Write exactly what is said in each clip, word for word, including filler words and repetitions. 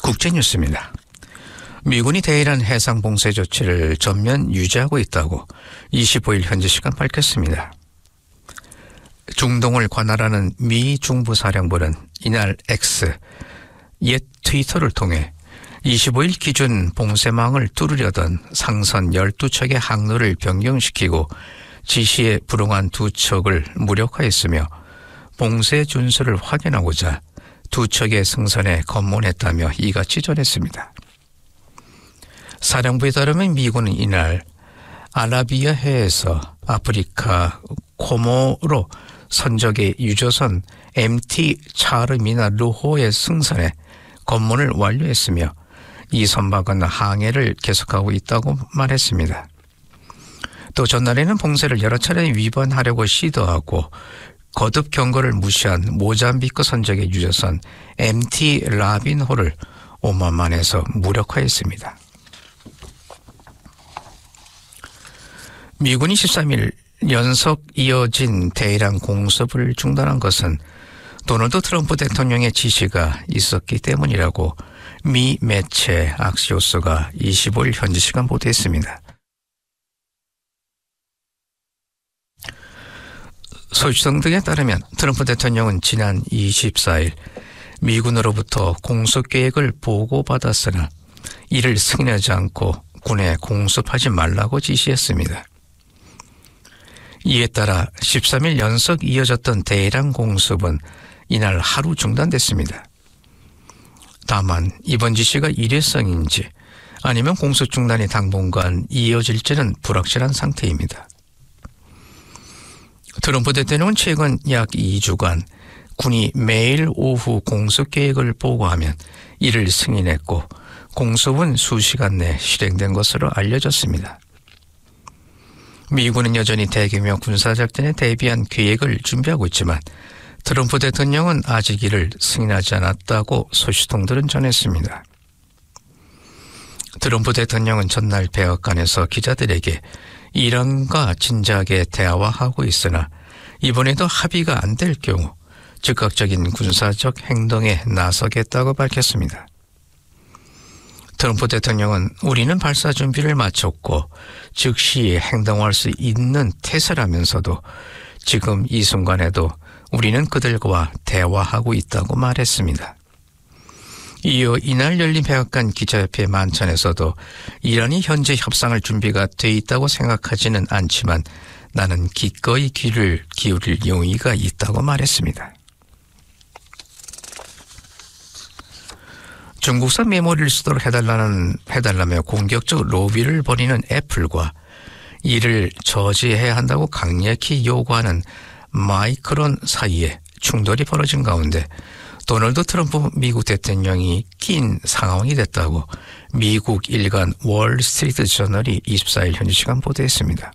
국제뉴스입니다. 미군이 대이란 해상 봉쇄 조치를 전면 유지하고 있다고 이십오일 현지 시간 밝혔습니다. 중동을 관할하는 미 중부사령부는 이날 X, 옛 트위터를 통해 이십오일 기준 봉쇄망을 뚫으려던 상선 열두 척의 항로를 변경시키고 지시에 불응한 두 척을 무력화했으며 봉쇄 준수를 확인하고자 두 척의 승선에 검문했다며 이같이 전했습니다. 사령부에 따르면 미군은 이날 아라비아 해에서 아프리카 코모로 선적의 유조선 엠티 차르미나 르호의 승선에 검문을 완료했으며 이 선박은 항해를 계속하고 있다고 말했습니다. 또 전날에는 봉쇄를 여러 차례 위반하려고 시도하고 거듭 경고를 무시한 모잠비크 선적의 유조선 엠티 라빈호를 오만만에서 무력화했습니다. 미군이 십삼일 연속 이어진 대이란 공습을 중단한 것은 도널드 트럼프 대통령의 지시가 있었기 때문이라고 미 매체 악시오스가 이십오일 현지 시간 보도했습니다. 소식통 등에 따르면 트럼프 대통령은 지난 이십사일 미군으로부터 공습 계획을 보고받았으나 이를 승인하지 않고 군에 공습하지 말라고 지시했습니다. 이에 따라 십삼일 연속 이어졌던 대이란 공습은 이날 하루 중단됐습니다. 다만 이번 지시가 일회성인지 아니면 공습 중단이 당분간 이어질지는 불확실한 상태입니다. 트럼프 대통령은 최근 약 이 주간 군이 매일 오후 공습 계획을 보고하면 이를 승인했고 공습은 수시간 내 실행된 것으로 알려졌습니다. 미군은 여전히 대규모 군사작전에 대비한 계획을 준비하고 있지만 트럼프 대통령은 아직 이를 승인하지 않았다고 소식통들은 전했습니다. 트럼프 대통령은 전날 백악관에서 기자들에게 이란과 진지하게 대화하고 있으나 이번에도 합의가 안 될 경우 즉각적인 군사적 행동에 나서겠다고 밝혔습니다. 트럼프 대통령은 우리는 발사 준비를 마쳤고 즉시 행동할 수 있는 태세라면서도 지금 이 순간에도 우리는 그들과 대화하고 있다고 말했습니다. 이어 이날 열린 백악관 기자협회 만찬에서도 이란이 현재 협상할 준비가 돼 있다고 생각하지는 않지만 나는 기꺼이 귀를 기울일 용의가 있다고 말했습니다. 중국산 메모리를 쓰도록 해달라는, 해달라며 공격적 로비를 벌이는 애플과 이를 저지해야 한다고 강력히 요구하는 마이크론 사이에 충돌이 벌어진 가운데 도널드 트럼프 미국 대통령이 낀 상황이 됐다고 미국 일간 월스트리트 저널이 이십사일 현지 시간 보도했습니다.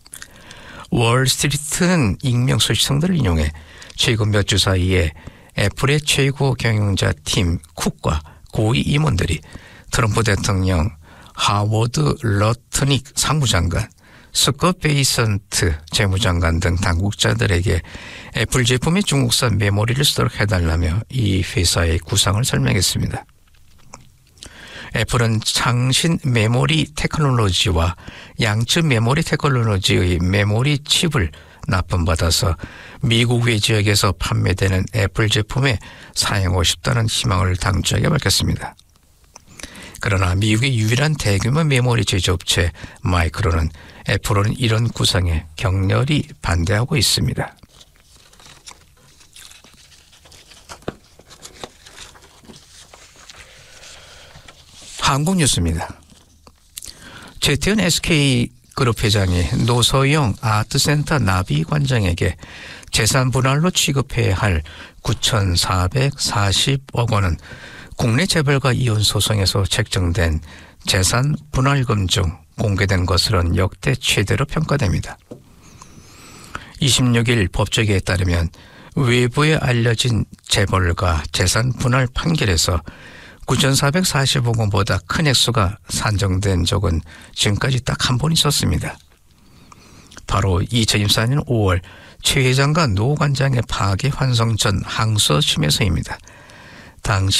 월스트리트는 익명 소식통들을 인용해 최근 몇 주 사이에 애플의 최고 경영자 팀 쿡과 고위 임원들이 트럼프 대통령, 하워드 러트닉 상무장관, 스콧 베이선트 재무장관 등 당국자들에게 애플 제품의 중국산 메모리를 쓰도록 해달라며 이 회사의 구상을 설명했습니다. 애플은 창신 메모리 테크놀로지와 양측 메모리 테크놀로지의 메모리 칩을 납품받아서 미국 외 지역에서 판매되는 애플 제품에 사용하고 싶다는 희망을 당초에 밝혔습니다. 그러나 미국의 유일한 대규모 메모리 제조업체 마이크론은 애플은 이런 구상에 격렬히 반대하고 있습니다. 한국 뉴스입니다. 최태원 에스케이그룹 회장이 노소영 아트센터 나비관장에게 재산 분할로 취급해야 할 구천사백사십억 원은 국내 재벌과 이혼 소송에서 책정된 재산 분할금 중 공개된 것으로는 역대 최대로 평가됩니다. 이십육일 법조계에 따르면 외부에 알려진 재벌과 재산 분할 판결에서 구천사백사십억 원보다 큰 액수가 산정된 적은 지금까지 딱 한 번 있었습니다. 바로 이천이십사년 오월 최 회장과 노 관장의 파기환송 전 항소 심에서입니다. 당시